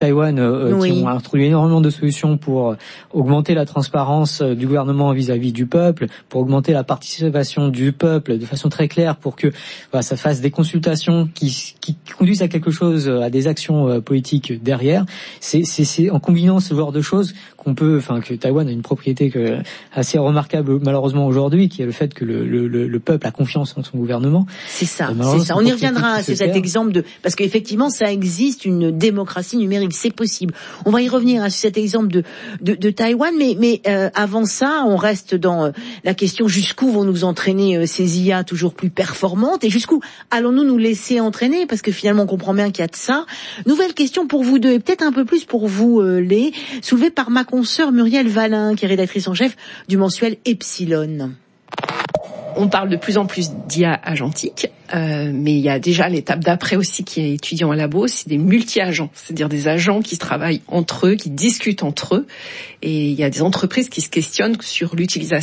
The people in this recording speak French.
Taïwan qui ont introduit énormément de solutions pour augmenter la transparence du gouvernement vis-à-vis du peuple, pour augmenter la participation du peuple de façon très claire, pour que ça fasse des consultations qui conduisent à quelque chose, à des actions politiques derrière. C'est en combinant ce genre de choses que Taïwan a une propriété assez remarquable malheureusement aujourd'hui, qui est le fait que le peuple a confiance en son gouvernement. C'est ça. On y reviendra. C'est cet exemple parce qu'effectivement ça existe une démocratie numérique, c'est possible. On va y revenir sur cet exemple de Taïwan, mais avant ça, on reste dans la question jusqu'où vont nous entraîner ces IA toujours plus performantes et jusqu'où allons-nous nous laisser entraîner, parce que finalement on comprend bien qu'il y a de ça. Nouvelle question pour vous deux et peut-être un peu plus pour vous, Lé, soulevée par ma consoeur Muriel Valin, qui est rédactrice en chef du mensuel Epsilon. On parle de plus en plus d'IA agentique, mais il y a déjà l'étape d'après aussi qui est étudiée en labo, c'est des multi-agents, c'est-à-dire des agents qui travaillent entre eux, qui discutent entre eux, et il y a des entreprises qui se questionnent sur l'utilisation